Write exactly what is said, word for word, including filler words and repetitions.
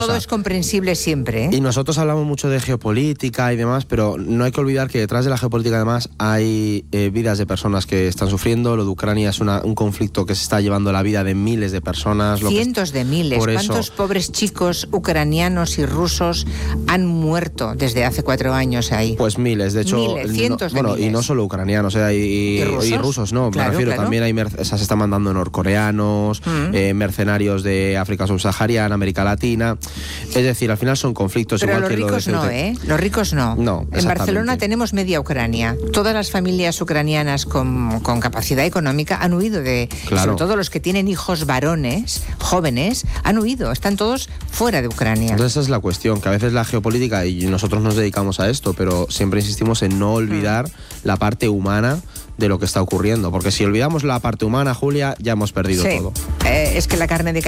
Todo es comprensible siempre, ¿eh? Y nosotros hablamos mucho de geopolítica y demás, pero no hay que olvidar que detrás de la geopolítica además hay eh, vidas de personas que están sufriendo. Lo de Ucrania es una, un conflicto que se está llevando la vida de miles de personas. Lo Cientos que, de miles. ¿Cuántos eso, pobres chicos ucranianos y rusos han muerto desde hace cuatro años ahí? Pues miles, de hecho. Miles, cientos no, de bueno, miles. Y no solo ucranianos, eh, y, ¿Y rusos? y rusos, no, claro, me refiero, claro. también hay, o sea, se están mandando norcoreanos, mm. eh, mercenarios de África subsahariana, América Latina. Es decir, al final son conflictos. Pero igual los que ricos lo de no, ¿eh? Los ricos no. No, en Barcelona tenemos media Ucrania. Todas las familias ucranianas con, con capacidad económica han huido de... Claro. Sobre todo los que tienen hijos varones, jóvenes, han huido. Están todos fuera de Ucrania. Entonces esa es la cuestión, que a veces la geopolítica, y nosotros nos dedicamos a esto, pero siempre insistimos en no olvidar mm. la parte humana de lo que está ocurriendo. Porque si olvidamos la parte humana, Julia, ya hemos perdido sí. todo. Eh, es que la carne de